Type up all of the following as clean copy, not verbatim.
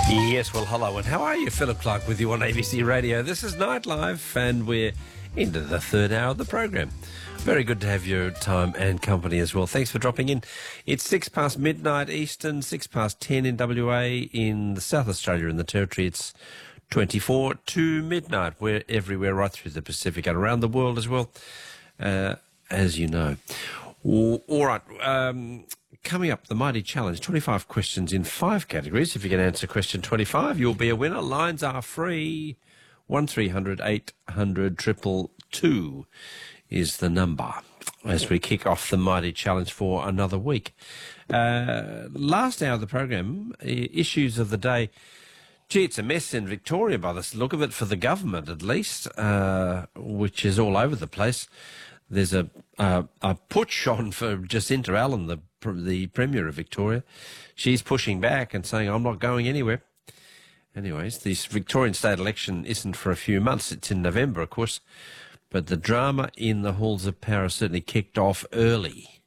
Yes, well, hello, and how are you? Philip Clark with you on ABC Radio. This is Nightlife, and we're into the third hour of the program. Very good to have your time and company as well. Thanks for dropping in. It's 6 past midnight Eastern, 6 past 10 in WA. In the South Australia and the Territory, it's 24 to midnight. We're everywhere right through the Pacific and around the world as well, as you know. All right. Coming up, the Mighty Challenge, 25 questions in 5 categories. If you can answer question 25, you'll be a winner. Lines are free. 1300 800 222 is the number as we kick off the Mighty Challenge for another week. Last hour of the program, issues of the day. Gee, it's a mess in Victoria by the look of it, for the government at least, which is all over the place. There's a putsch on for Jacinta Allen, the Premier of Victoria. She's pushing back and saying, I'm not going anywhere. Anyways, this Victorian state election isn't for a few months. It's in November, of course. But the drama in the halls of power certainly kicked off early.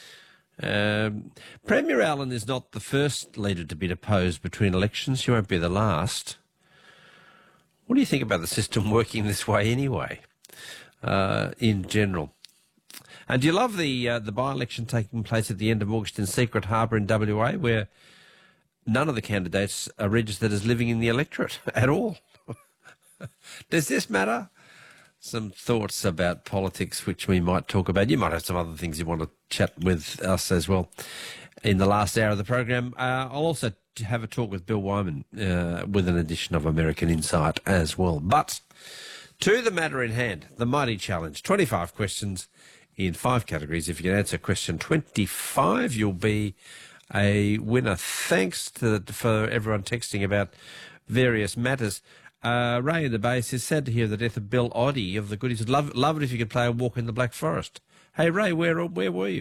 Premier Allen is not the first leader to be deposed between elections. She won't be the last. What do you think about the system working this way anyway, in general? And do you love the by-election taking place at the end of August in Secret Harbour in WA, where none of the candidates are registered as living in the electorate at all? Does this matter? Some thoughts about politics which we might talk about. You might have some other things you want to chat with us as well in the last hour of the program. I'll also have a talk with Bill Wyman with an edition of American Insight as well. But to the matter in hand, the Mighty Challenge, 25 questions in 5 categories. If you can answer question 25, you'll be a winner. Thanks for everyone texting about various matters. Ray in the base is sad to hear the death of Bill Oddie of the Goodies. Love it if you could play a walk in the Black Forest. Hey, Ray, where were you?